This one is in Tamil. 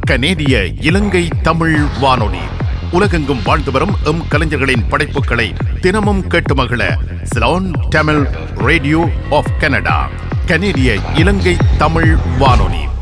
கனேடிய இலங்கை தமிழ் வானொலி. உலகெங்கும் வாழ்ந்து வரும் எம் கலைஞர்களின் படைப்புகளை தினமும் கேட்டு மகிழ Ceylon Tamil radio of Canada. கனேடிய இலங்கை தமிழ் வானொலி.